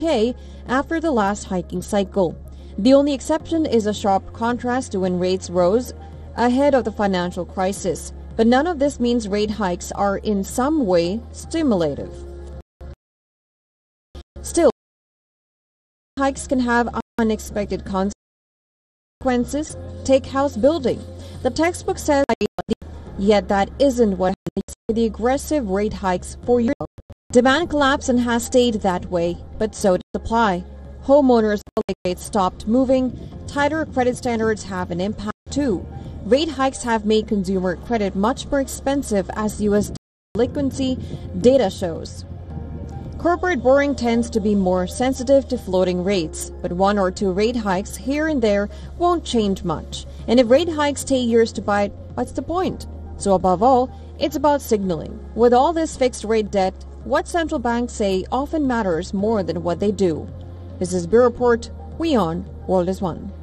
after the last hiking cycle. The only exception is a sharp contrast to when rates rose ahead of the financial crisis. But none of this means rate hikes are in some way stimulative. Still, hikes can have unexpected consequences. Take house building. The textbook says, yet that isn't what happens with the aggressive rate hikes for Europe. Demand collapsed and has stayed that way, but so did supply. Homeowners' rates stopped moving. Tighter credit standards have an impact too. Rate hikes have made consumer credit much more expensive, as U.S. delinquency data shows. Corporate borrowing tends to be more sensitive to floating rates, but one or two rate hikes here and there won't change much. And if rate hikes take years to bite, what's the point? So above all, it's about signaling. With all this fixed rate debt, what central banks say often matters more than what they do. This is Bureau Report. WION, World is One.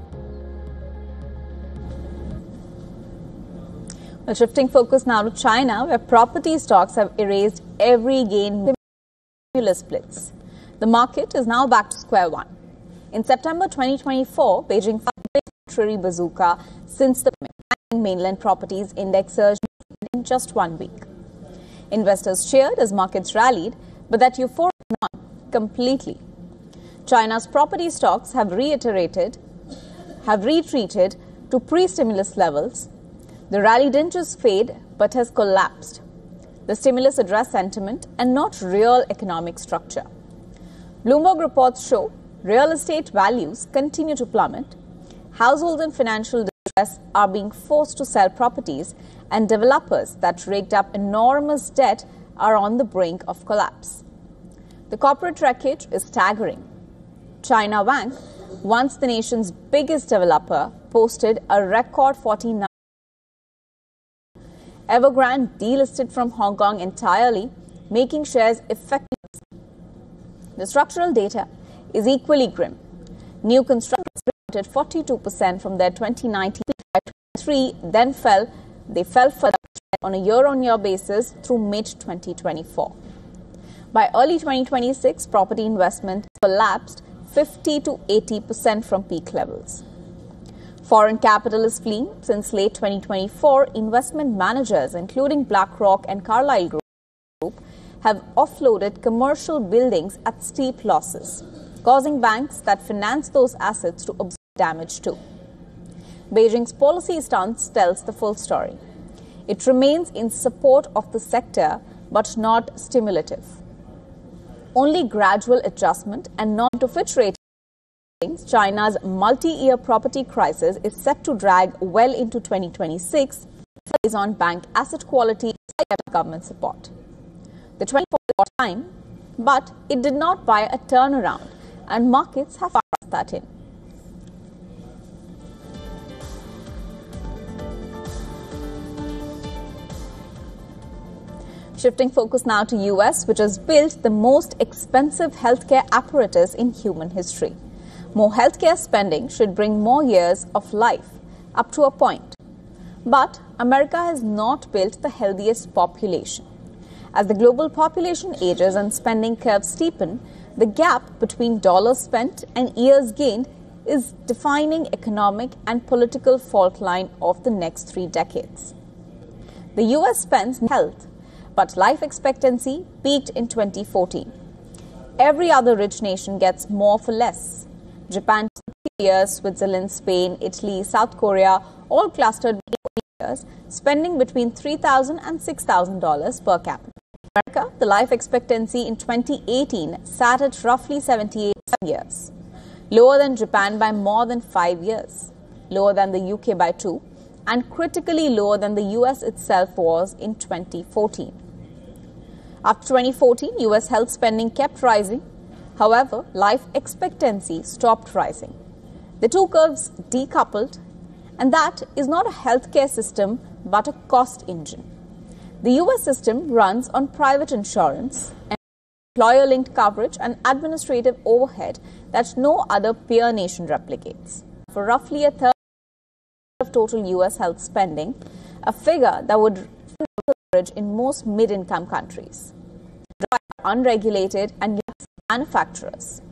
Well, shifting focus now to China, where property stocks have erased every gain stimulus blitz. The market is now back to square one. In September 2024, Beijing fired a contrary bazooka since the mainland properties index surged in just 1 week. Investors cheered as markets rallied, but that euphoria is not completely. China's property stocks have retreated to pre-stimulus levels. The rally didn't just fade, but has collapsed. The stimulus addressed sentiment and not real economic structure. Bloomberg reports show real estate values continue to plummet. Households in financial distress are being forced to sell properties, and developers that raked up enormous debt are on the brink of collapse. The corporate wreckage is staggering. China Vanke, once the nation's biggest developer, posted a record 49. Evergrande delisted from Hong Kong entirely, making shares effective. The structural data is equally grim. New construction reported 42% from their 2019 peak by 23, then fell. They fell further on a year-on-year basis through mid-2024. By early 2026, property investment collapsed 50 to 80% from peak levels. Foreign capital is fleeing. Since late 2024, investment managers, including BlackRock and Carlyle Group, have offloaded commercial buildings at steep losses, causing banks that finance those assets to absorb damage too. Beijing's policy stance tells the full story. It remains in support of the sector, but not stimulative. Only gradual adjustment and not to Fitch ratings. China's multi-year property crisis is set to drag well into 2026 based on bank asset quality and government support. The 24 bought time, but it did not buy a turnaround, and markets have priced that in. Shifting focus now to US, which has built the most expensive healthcare apparatus in human history. More healthcare spending should bring more years of life, up to a point. But America has not built the healthiest population. As the global population ages and spending curves steepen, the gap between dollars spent and years gained is defining economic and political fault line of the next 3 decades. The US spends on health, but life expectancy peaked in 2014. Every other rich nation gets more for less. Japan, years, Switzerland, Spain, Italy, South Korea, all clustered years, spending between $3,000 and $6,000 per capita. In America, the life expectancy in 2018 sat at roughly 78 years, lower than Japan by more than 5 years, lower than the UK by 2, and critically lower than the US itself was in 2014. After 2014, US health spending kept rising. However, life expectancy stopped rising. The two curves decoupled, and that is not a healthcare system but a cost engine. The US system runs on private insurance and employer-linked coverage and administrative overhead that no other peer nation replicates. For roughly a third of total US health spending, a figure that would average in most mid-income countries. Unregulated and manufacturers.